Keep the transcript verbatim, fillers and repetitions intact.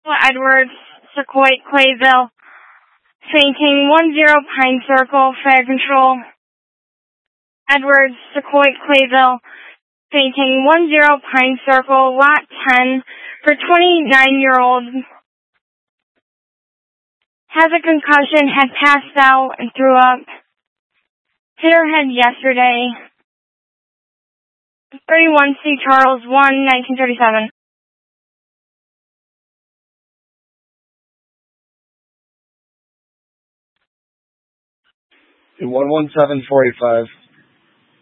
Edwards, Sequoia, Clayville. Maintaining one zero Pine Circle, fire control. Edwards, Sequoia, Clayville. Maintaining one zero Pine Circle, lot ten, for twenty-nine-year-old. Has a concussion, had passed out and threw up. Hit her head yesterday. thirty-one C. Charles, one, nineteen thirty-seven. one one seven four eight five.